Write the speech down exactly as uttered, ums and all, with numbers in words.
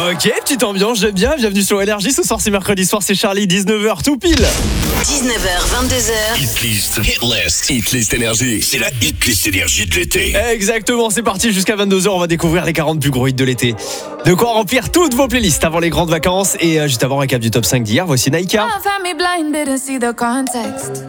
Ok, petite ambiance, j'aime bien. Bienvenue sur Énergie. Ce soir, c'est mercredi soir, c'est Charlie, dix-neuf heures tout pile. dix-neuf heures, vingt-deux heures. Hitlist. Hitlist. Hitlist Énergie. C'est la Hitlist Énergie de l'été. Exactement, c'est parti jusqu'à vingt-deux heures. On va découvrir les quarante plus gros hits de l'été. De quoi remplir toutes vos playlists avant les grandes vacances. Et euh, juste avant, récap du top cinq d'hier. Voici Naïka.